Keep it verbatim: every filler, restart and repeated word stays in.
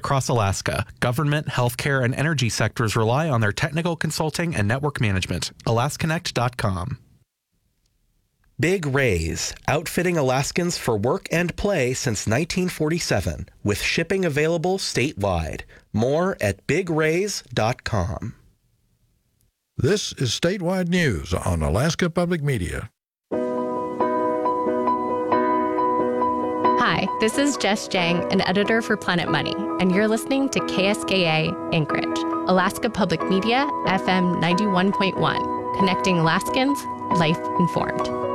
across Alaska. Government, healthcare, and energy sectors rely on their technical consulting and network management. alaska connect dot com. Big Rays, outfitting Alaskans for work and play since nineteen forty-seven, with shipping available statewide. More at big rays dot com. This is Statewide News on Alaska Public Media. Hi, this is Jess Jang, an editor for Planet Money, and you're listening to K S K A Anchorage, Alaska Public Media, F M ninety-one point one, connecting Alaskans, life informed.